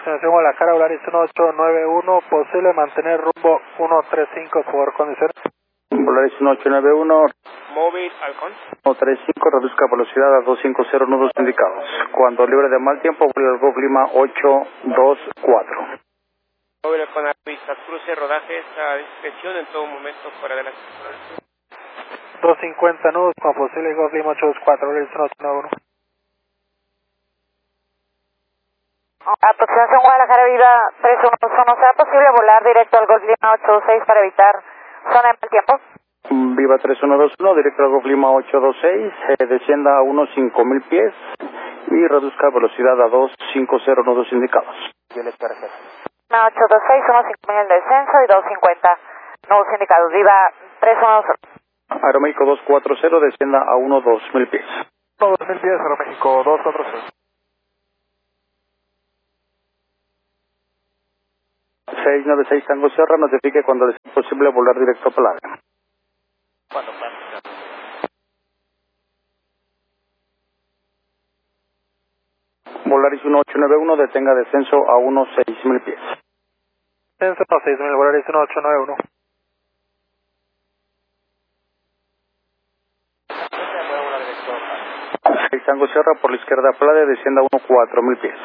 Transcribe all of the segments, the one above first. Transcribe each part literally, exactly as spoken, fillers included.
Aproximación Guadalajara, Volaris uno ocho nueve uno, posible mantener rumbo uno tres cinco por condiciones. Volaris uno ocho nueve uno. Móvil Halcón. uno tres cinco, reduzca velocidad a doscientos cincuenta nudos indicados. Cuando libre de mal tiempo, vuelve al Golf Lima ocho dos cuatro. Móvil con avisa, cruce, rodajes a discreción en todo momento fuera de la ciudad. doscientos cincuenta nudos con posible Golf Lima ocho dos cuatro, Volaris uno ocho nueve uno. Aproximación Guadalajara, Viva tres uno uno, ¿será posible volar directo al Golf Lima ocho dos seis para evitar zona de mal tiempo? Viva tres uno dos uno, directo al Golf Lima ocho dos seis, eh, descienda a unos cinco mil pies y reduzca velocidad a doscientos cincuenta nudos indicados. Lima ocho dos seis, uno cinco mil el descenso y doscientos cincuenta nudos indicados. Viva tres uno dos uno. Aeroméxico dos cuatro cero, descienda a unos dos mil pies. uno dos mil pies, Aeroméxico dos cuatro cero. seis nueve seis Tango Sierra, notifique cuando es posible volar directo a Playa. Cuando pasa. Volaris uno ocho nueve uno, detenga descenso a unos seis mil pies. Descenso a seis mil, Volaris uno ocho nueve uno. seis Tango Sierra, por la izquierda Playa, descienda a unos cuatro mil pies.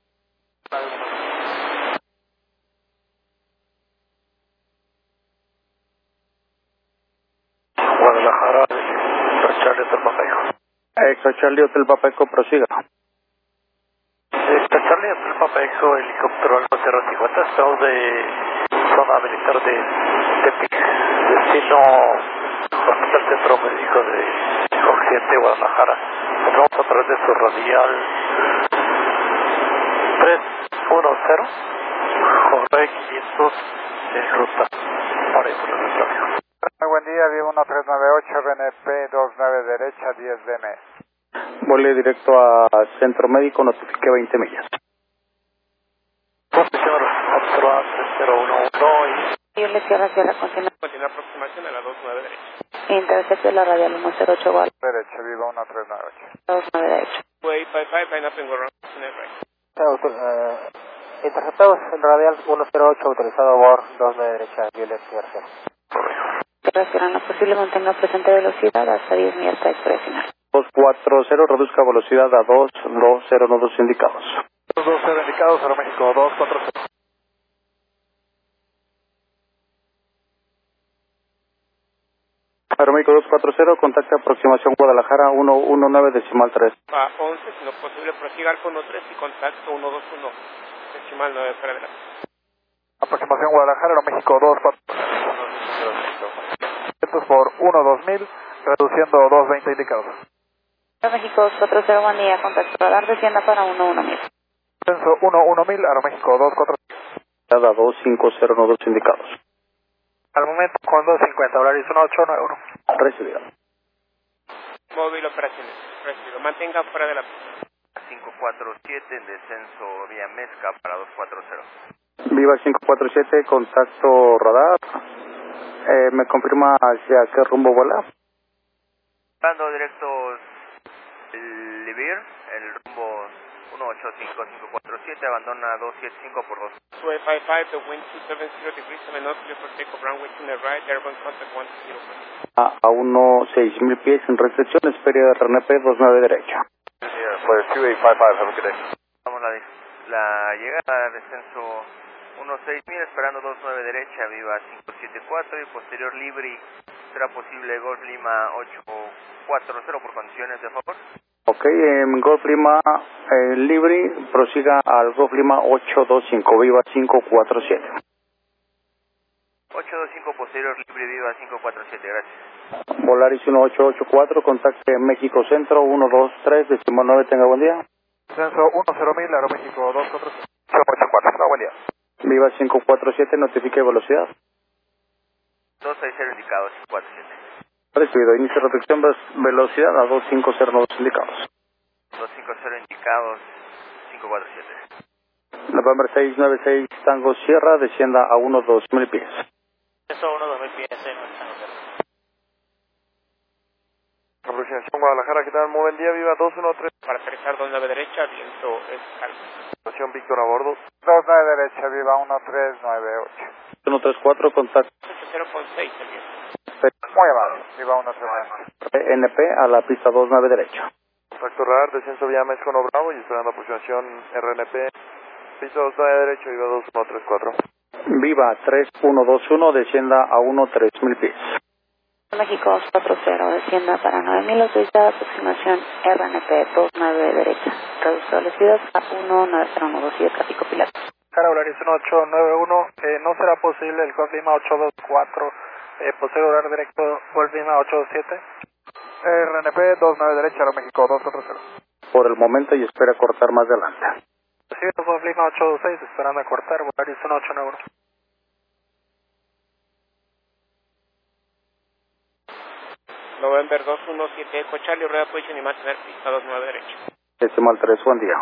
Guadalajara, Charlie Hotel Papeco. Extra Charlie Hotel Papeco, prosiga. Extra Charlie Hotel Papeco, helicóptero Alfa Sierra cincuenta, estamos de zona militar de Tepic, destino Hospital Centro Médico de Occidente, Guadalajara. Entramos a través de su radial tres uno cero, Jorge quinientos en ruta para ir por el tráfico. Buen día, Viva uno tres nueve ocho, R N P dos nueve derecha, diez D M. Vole directo a Centro Médico, notifique veinte millas. Posición observada tres cero uno uno y... Yo le cierro Sierra, continúa. Continúa aproximación a la dos nueve derecha. Intercepto de la radial uno cero ocho Guadalajara. Derecha, Viva uno tres nueve ocho. dos nueve derecha. Way five five, line up and go round, right. Uh, interceptados en radial uno cero ocho, autorizado a bord dos nueve derecha, Violet Sierra. Sierra Sierra, en lo posible mantenga presente velocidad hasta diez millas para express final. dos cuatro cero, reduzca velocidad a doscientos veinte nudos indicados. dos dos cero indicados, Aeroméxico dos cuatro cero. Aeroméxico dos cuatro cero, contacte aproximación Guadalajara uno uno nueve decimal tres. A once, si no posible, prosigar con uno tres y contacto uno dos uno, decimal nueve fuera de la ciudad. Aproximación Guadalajara, Aeroméxico dos cuatro cero. Esto es por uno dos mil, reduciendo dos veinte indicados. Aeroméxico dos cuatro cero, buen día, contacto radar, descienda para uno uno mil. Descenso uno uno mil, Aeroméxico dos cuatro cero. Cada doscientos cincuenta nudos indicados. Al momento con doscientos cincuenta, Volaris uno ocho nueve uno. Recibido. Móvil operaciones, recibido. Mantenga fuera de la pista. cinco cuatro siete, en descenso vía Mezca para dos cuatro cero. Viva cinco cuatro siete, contacto radar. Eh, ¿Me confirma hacia qué rumbo vuela? Dando directos Libir, el rumbo uno ocho cinco cinco cuatro siete, abandona dos siete cinco por dos. Way five five, the wind two seven zero degrees, seven knots, clear for takeoff, runway to the right, airborne contact one zero. A, a unos seis mil pies sin restricciones, pérdida de R N P dos nueve derecha. Pues two eight five five, have a good day. Vamos la, la llegada, descenso uno seis mil, esperando dos nueve derecha, Viva cinco siete cuatro y posterior libre, será posible Golf Lima ocho cuatro cero por condiciones, de favor. Ok, en Golf Lima eh, libre, prosiga al Golf Lima ocho dos cinco, Viva cinco cuatro siete. ocho dos cinco, posterior libre, Viva cinco cuatro siete, gracias. Volaris uno ocho ocho cuatro, contacte México Centro uno dos tres, decimal nueve, tenga buen día. Descenso uno cero mil, Aeroméxico dos cuatro cero. ocho ocho cuatro, no, buen día. Viva cinco cuatro siete, notifique velocidad. dos seis cero indicado, cinco cuatro siete. Recibido, inicio de reducción, velocidad a doscientos cincuenta nudos indicados. dos cinco cero indicados, cinco cuatro siete. November seis nueve seis Tango Sierra, descienda a unos dos mil pies. Eso uno dos mil pies, eh, no están. aproximación Guadalajara, ¿qué tal? Muy buen día, Viva dos uno tres. Para aterrizar dos nueve derecha, viento es calma. Estación Víctor a bordo. dos nueve derecha, Viva uno tres nueve ocho. uno tres cuatro, contacto ocho cero con seis el viento. Muy amable, Viva uno tres nueve. N P a la pista dos nueve derecha. Contacto radar, descenso vía Mezcono Bravo y esperando aproximación R N P. Pista dos nueve derecha, Viva dos uno tres cuatro. Viva tres uno dos uno, descienda a uno tres mil pies. México dos cuatro cero, descienda para nueve mil, autorizada aproximación R N P dos nueve derecha. Reduzco velocidad a uno nueve cero uno dos siete, tráfico piloto. Cara Horizon ocho nueve uno, eh, no será posible el Golf Lima ocho dos cuatro, eh, posee horario directo Golf Lima ocho dos siete. R N P dos nueve derecha, Aeroméxico dos cuatro cero. Por el momento y espera cortar más adelante. Recibe Golf Lima ocho dos seis, esperando a cortar, Horizon ocho nueve uno. November dos uno siete, Eco Charlie, rueda position y mantener pista dos nueve derecha. Decimal tres, buen día.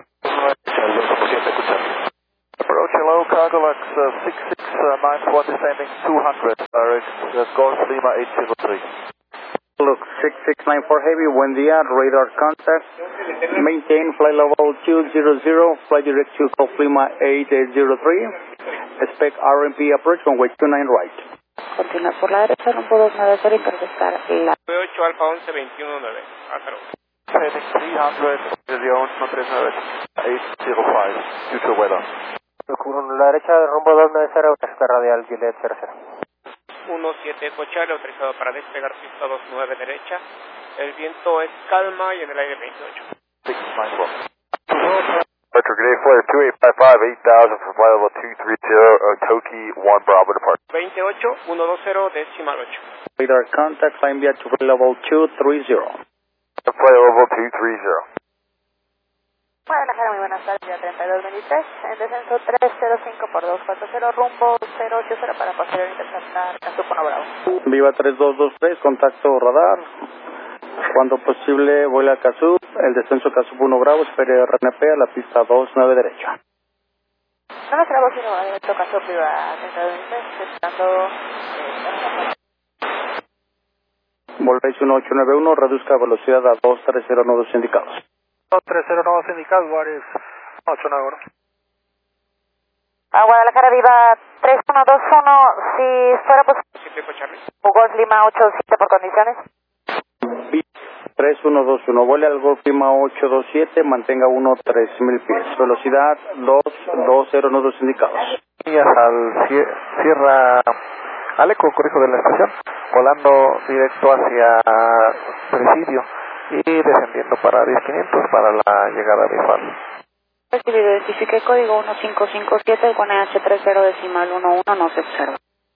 Approach hello, Cargolax uh, six six nine one descending two hundred, direct Golf Lima eight zero three. Look, six six nine four Heavy, buen día, radar contact. Maintain flight level two zero zero, flight direct to Golf Lima eight zero three. Expect R M P approach runway two nine right. Continúa por la derecha, rumbo dos nueve cero, interceptar la... ocho Alfa once veintiuno nueve, Ácaro. Heading three hundred, León uno tres nueve, eight zero five, future weather. La derecha, rumbo dos nueve cero, esta radial Juliet cero cero. uno siete Eco Charlie, autorizado para despegar pista dos nueve derecha. El viento es calma y en el aire veintiocho. six nine one. Metro Grenade Flyer two eight five five, eight thousand for flight level two three zero, Otoki one Bravo depart. veintiocho uno dos cero, decimal ocho. Radar contact, climb via to flight level two three zero. Flight level two three zero. Guadalajara, muy buenas tardes, día treinta y dos veintitrés, en descenso tres cero cinco por dos cuatro cero, rumbo cero ocho cero para posterior interceptar Casupono Bravo. Viva tres dos dos tres, contacto radar. Cuando posible, vuela a Casup, el descenso Casup uno Bravo, espere R N P a la pista dos nueve derecha. No me será posible, voy a directo Casup, Viva treinta y dos veintitrés, esperando... Eh, Volvéis uno ocho nueve uno, reduzca velocidad a dos tres cero nodos indicados. dos tres cero nuevos indicados, Juárez ocho nueve uno. A Guadalajara, Viva tres uno dos uno, si fuera posible... Eco Charlie. Golf Lima ocho siete por condiciones. tres uno dos uno, vuele al Golf Lima ocho dos siete, mantenga uno tres mil pies, velocidad dos dos cero nodos indicados. Al Sierra Aleco, corrijo de la estación, volando directo hacia Presidio y descendiendo para diez quinientos para la llegada de Faro. Recibido, identifique código uno cinco cinco siete con E H tres cero decimal uno uno, no se observa.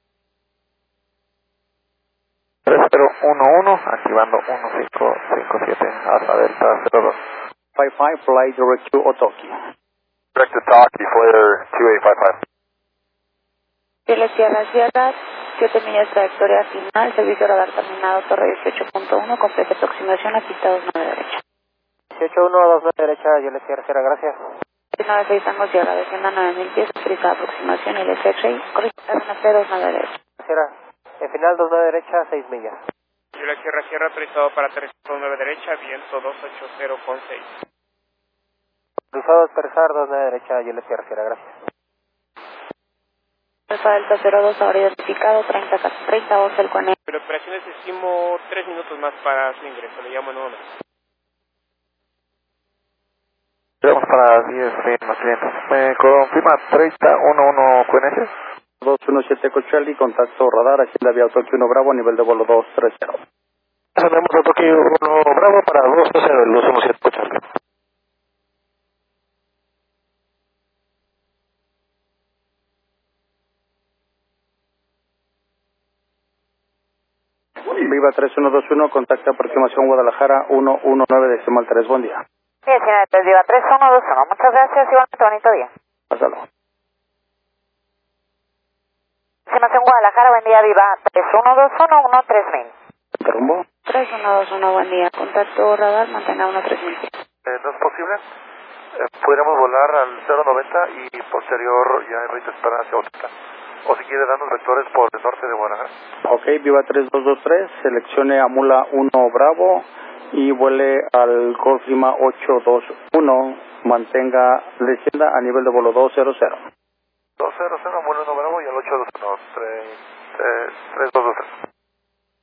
tres cero uno uno, activando uno cinco cinco siete, Alfa Delta cero dos. cincuenta y cinco, flight direct to Otoki. Direct to Otoki, Flyer two eight five five. Chile Sierra Sierra, siete millas trayectoria final, servicio radar terminado, torre dieciocho punto uno, completa aproximación a pista dos nueve derecha. dieciocho uno dos nueve derecha, Juliet Sierra Sierra, gracias. seis nueve seis Tango Sierra, descienda nueve mil pies, autorizada aproximación, L S X, correcto, R N P dos nueve derecha. Sierra, en final dos nueve derecha, seis millas. Juliet Sierra Sierra, autorizado para aterrizar dos nueve derecha, viento dos ocho cero con seis. Cruzado a aterrizar dos nueve derecha, Juliet Sierra Sierra, gracias. Alfa Delta cero dos, ahora identificado, treinta, treinta, Ocel con E. Pero operaciones estimo tres minutos más para su ingreso, le llamo nuevamente. Llegamos para diez más clientes. ¿Me confirma treinta uno uno Q N S? dos uno siete Charlie, contacto radar, Hacienda vía Otoki uno Bravo, nivel de vuelo dos tres cero. Tenemos Otoki uno Bravo para dos tres cero, el dos uno siete Charlie. Viva tres uno dos uno, contacto aproximación Guadalajara uno uno nueve decimal tres, buen día. Bien, señora, pues Viva tres uno dos uno, muchas gracias, igualmente bonito día. Hasta luego. Aproximación Guadalajara, buen día, Viva tres uno dos uno, uno tres mil. ¿Rumbo? tres uno dos uno, buen día, contacto radar, mantenga uno tres mil. Eh, ¿No es posible? Eh, podríamos volar al cero noventa y posterior ya en recta esperar hacia Oaxaca. O si quiere darnos vectores por el norte de Guadalajara. Ok, Viva tres dos dos tres, seleccione Amula uno Bravo y vuele al Golf Lima ocho dos uno, mantenga descienda a nivel de vuelo dos cero cero. dos cero cero, vuelo número y al ocho dos uno,